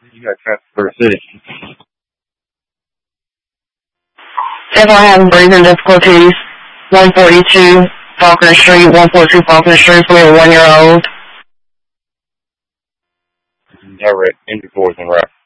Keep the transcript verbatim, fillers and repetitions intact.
You got transfer city. If I have breathing difficulties, one forty-two Falcon Street, one forty-two Falcon Street for a one-year-old. Direct intercourse and rap.